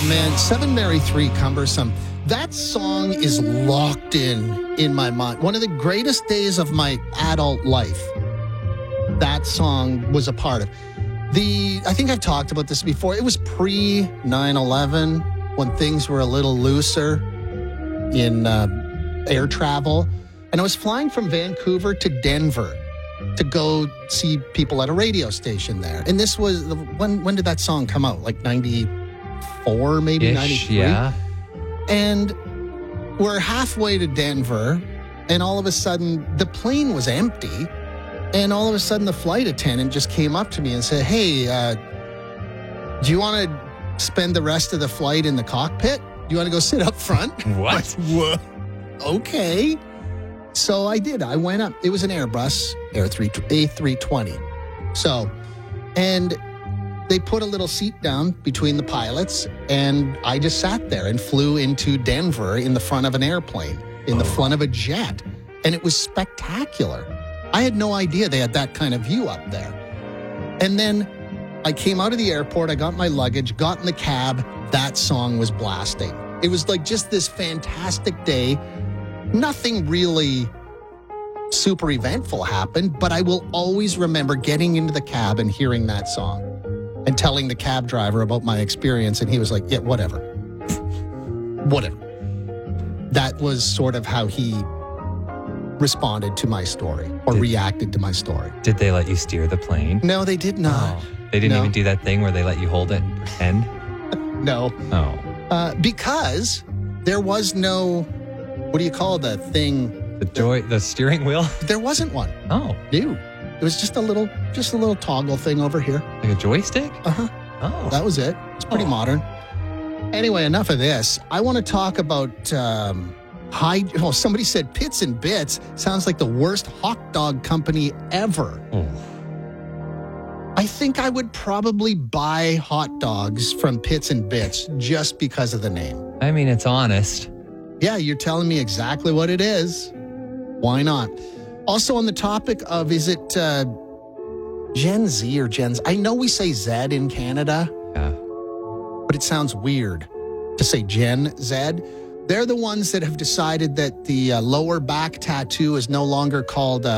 man, Seven Mary Three Cumbersome. That song is locked in my mind. One of the greatest days of my adult life. That song was a part of. I think I've talked about this before. It was pre 9/11 when things were a little looser in air travel. And I was flying from Vancouver to Denver to go see people at a radio station there. And this was, when did that song come out? Like 94, maybe 93? Yeah. And we're halfway to Denver, and all of a sudden, the plane was empty. And all of a sudden, the flight attendant just came up to me and said, hey, do you want to spend the rest of the flight in the cockpit? Do you want to go sit up front? What? What? Okay. So I did. I went up. It was an Airbus A320. So, and they put a little seat down between the pilots, and I just sat there and flew into Denver in the front of an airplane, in the front of a jet. And it was spectacular. I had no idea they had that kind of view up there. And then I came out of the airport, I got my luggage, got in the cab, that song was blasting. It was like just this fantastic day. Nothing really super eventful happened, but I will always remember getting into the cab and hearing that song and telling the cab driver about my experience, and he was like, yeah, whatever. Whatever. That was sort of how he responded to my story or reacted to my story. Did they let you steer the plane? No, they did not. Oh, they didn't even do that thing where they let you hold it and pretend? No. Oh. Because there was no, what do you call the thing? The steering wheel? There wasn't one. Oh. No. It was just a little toggle thing over here. Like a joystick? Uh-huh. Oh. That was it. It's pretty modern. Anyway, enough of this. I want to talk about somebody said Pits and Bits sounds like the worst hot dog company ever. Oh. I think I would probably buy hot dogs from Pits and Bits just because of the name. I mean, it's honest. Yeah, you're telling me exactly what it is. Why not? Also on the topic of, is it Gen Z or Gen Z? I know we say Z in Canada. Yeah. But it sounds weird to say Gen Z. They're the ones that have decided that the lower back tattoo is no longer called